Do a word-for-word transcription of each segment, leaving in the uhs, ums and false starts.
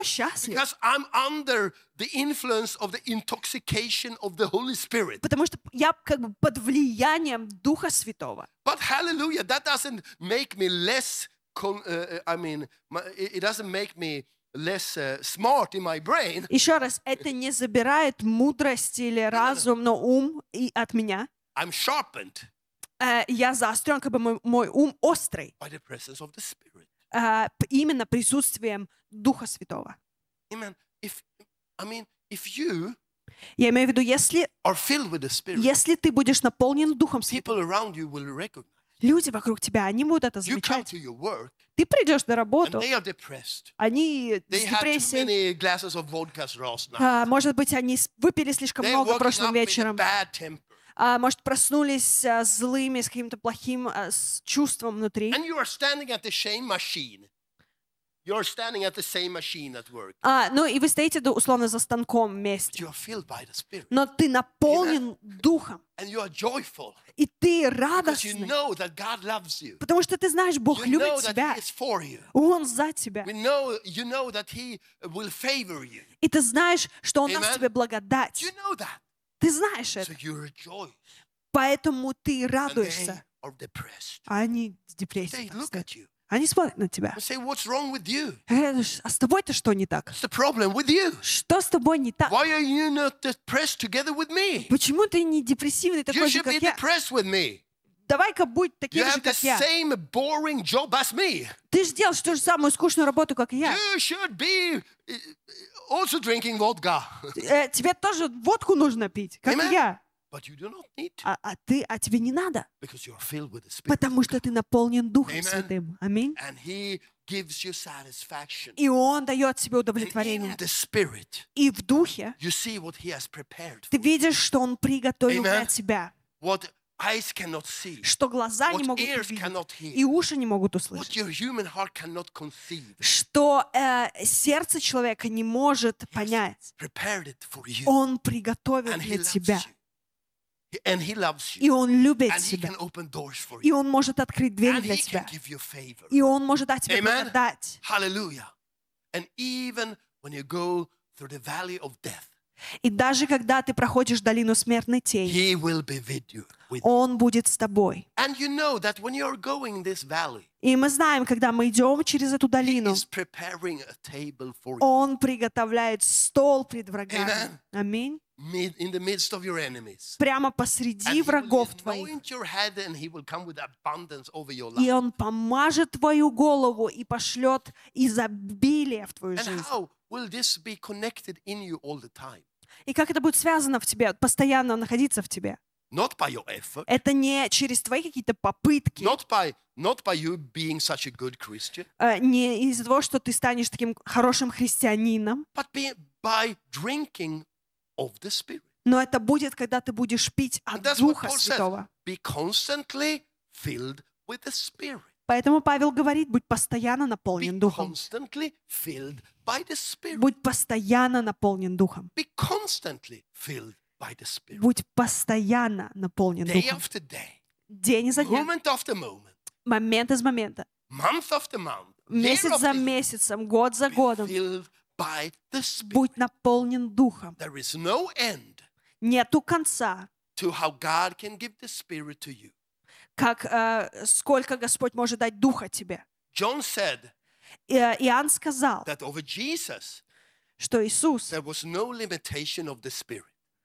счастлив. Because I'm under the influence of the intoxication of the Holy Spirit. Потому что я как бы под влиянием Духа Святого. But hallelujah, that doesn't make me less, con- uh, I mean, my, it doesn't make me less uh, smart in my brain. Еще раз, это не забирает мудрость или разум, но ум и от меня. I'm sharpened Э, Я заострен, как бы мой, мой ум острый. by the presence of the Spirit. э, п- именно присутствием Духа Святого. Amen. If, I mean, if you Я имею в виду, если, are filled with the Spirit, если ты будешь наполнен Духом Святым, people around you will recognize. люди вокруг тебя, они будут это You come замечать. to your work Ты придешь на and работу, they are depressed. они с They had too депрессией, many glasses of vodka last night. а, может быть, они с- выпили слишком They're много waking прошлым up with a вечером, bad temper. а, может, проснулись а, злыми, с каким-то плохим а, с чувством внутри. And you are standing at the same machine. You're standing at the same machine at work. А, ну и вы стоите, да, условно, за станком But вместе. you are filled by the Spirit. Но ты наполнен Духом, And you are joyful. и ты Because you радостный, know that God loves you. потому что ты знаешь, Бог You know любит that тебя, He is for you. Он за тебя. We know, you know that He will favor you. И ты знаешь, что Он даст Amen. тебе благодать. You know that. Ты знаешь So это. you rejoice. Поэтому ты And they радуешься. are depressed. А они с They депрессией. look стоят. at you Они смотрят на тебя. and say, what's wrong with you? Говорят, а с тобой-то что не так? What's the problem with you? Что с тобой не так? Why are you not depressed together with me? Почему ты не депрессивный You такой же, should be как я? depressed with me. Давай-ка будь You таким же, have the как я. same boring job as me. Ты же делаешь ту же самую скучную работу, как и я. You should be uh, also drinking vodka. Э, Тебе тоже водку нужно пить, как Amen. и я. But you do not need to А, а ты, а тебе не надо, because you are filled with the Spirit. потому что ты наполнен Духом Amen. Святым. Аминь. And He gives you satisfaction. И Он дает тебе And удовлетворение. in the Spirit, И в Духе you see what He has prepared ты for you. видишь, что Он приготовил Amen. для тебя, What eyes cannot see, что глаза не what могут ears увидеть, cannot и hear, уши не могут what услышать, your human heart cannot conceive. что э, сердце человека не может понять. Prepared it for you. Он приготовил And He для loves тебя, you. And He loves и you. Он любит And He тебя, can open doors for и you. Он может открыть двери And для He can тебя, give you favor. и Он может дать тебе Amen. благодать. Hallelujah. And even when you go through the valley of death, И даже когда ты проходишь долину смертной тени, He will be with you. With you. Он будет с тобой. And you know that when you're going this valley, И мы знаем, когда мы идем через эту He долину, is preparing a table for you Он приготовляет стол пред врагами. Amen. Аминь. mid, in the midst of your enemies. Прямо And посреди He will врагов твоих. anoint your head and He will come with abundance over your И life. Он помажет твою голову и пошлет изобилие в твою And жизнь. how will this be connected in you all the time? И как это будет связано в тебе, постоянно находиться в тебе? Not by your effort, Это не через твои какие-то попытки, not by not by you being such a good Christian, э, не из-за того, что ты станешь таким хорошим христианином, but be, by drinking of the Spirit. но это будет, когда ты будешь пить And от that's what Духа Paul says. Святого. Be constantly filled with the Spirit. Поэтому Павел говорит, будь постоянно Be наполнен Духом. constantly filled by the Spirit. Будь постоянно наполнен Духом. Be constantly filled by the Spirit. Будь постоянно наполнен Day Духом. after day, День изо дня, moment after moment, момент из момента, month after month, year месяц за after year, месяцем, год за be годом. filled by the Spirit. Будь наполнен Духом. There is no end Нету конца, to how God can give the Spirit to you. как э, сколько Господь может дать Духа тебе. John said И, э, Иоанн сказал, that over Jesus, что Иисус, there was no limitation of the Spirit.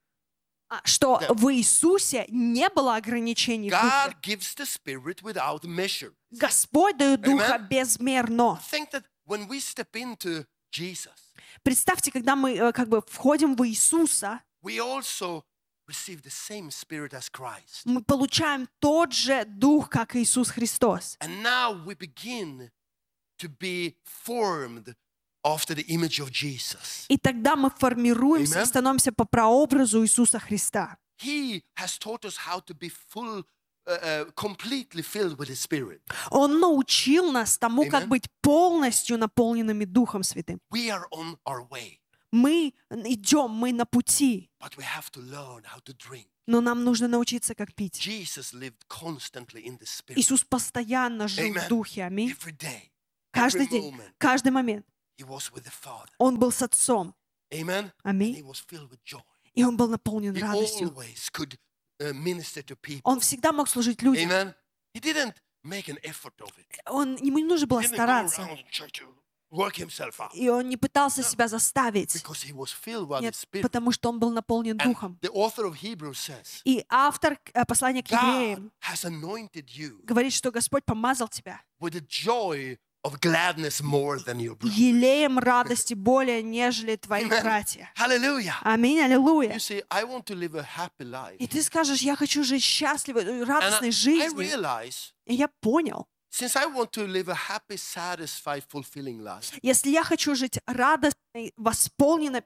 а, что Да. в Иисусе не было ограничений в God Духе. gives the Spirit without measure. Господь дает Духа Amen. безмерно. Think that when we step into Jesus, Представьте, когда мы э, как бы входим в Иисуса, we also receive the same Spirit as Christ. мы получаем тот же Дух, как Иисус Христос. And now we begin to be formed after the image of Jesus. И тогда мы формируемся Amen. и становимся по прообразу Иисуса Христа. He has taught us how to be full, uh, uh, completely filled with His Spirit. Он научил нас тому, Amen. как быть полностью наполненными Духом Святым. We are on our way, Мы идем, мы на пути, but we have to learn how to drink. но нам нужно научиться, как пить. Jesus lived constantly in the Spirit. Иисус постоянно жил Amen. в Духе, аминь. Every day, Каждый every день, moment, каждый момент. he was with the Father. Он был с Отцом. Amen. And he Аминь. was filled with joy. И он был наполнен He радостью. always could uh, minister to people. Он всегда мог служить людям. Amen. He didn't make an effort of it. Он, ему не нужно было He didn't go стараться. around and try to work himself up. И он не пытался себя заставить. Because he was filled by the Нет, Spirit. потому что он был наполнен And Духом. the author of Hebrews says, И автор э, послания к God евреям has anointed you говорит, что Господь помазал тебя with the joy of gladness more than your brother. елеем радости более, нежели твои Amen. братья. Hallelujah. Аминь, аллилуйя. You see, I want to live a happy life. И ты скажешь, я хочу жить счастливой, And радостной I, I жизнью. realize, И я понял, since I want to live a happy, satisfied, fulfilling life, если я хочу жить радостной, восполненной,